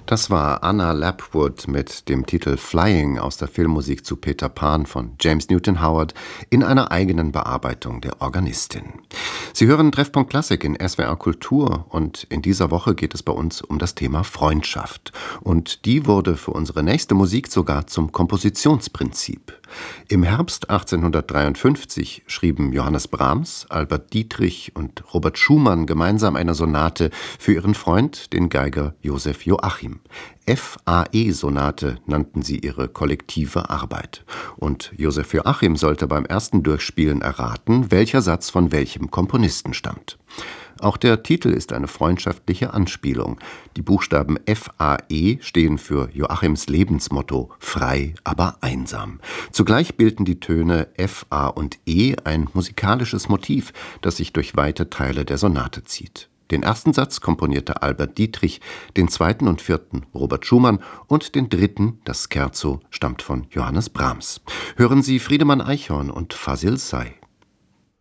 Das war Anna Lapwood mit dem Titel Flying aus der Filmmusik zu Peter Pan von James Newton Howard in einer eigenen Bearbeitung der Organistin. Sie hören Treffpunkt Klassik in SWR Kultur und in dieser Woche geht es bei uns um das Thema Freundschaft. Und die wurde für unsere nächste Musik sogar zum Kompositionsprinzip. Im Herbst 1853 schrieben Johannes Brahms, Albert Dietrich und Robert Schumann gemeinsam eine Sonate für ihren Freund, den Geiger Joseph Joachim. FAE-Sonate nannten sie ihre kollektive Arbeit. Und Joseph Joachim sollte beim ersten Durchspielen erraten, welcher Satz von welchem Komponisten stammt. Auch der Titel ist eine freundschaftliche Anspielung. Die Buchstaben FAE stehen für Joachims Lebensmotto »Frei, aber einsam«. Zugleich bilden die Töne F, A und E ein musikalisches Motiv, das sich durch weite Teile der Sonate zieht. Den ersten Satz komponierte Albert Dietrich, den zweiten und vierten Robert Schumann und den dritten, das Scherzo, stammt von Johannes Brahms. Hören Sie Friedemann Eichhorn und Fazil Say.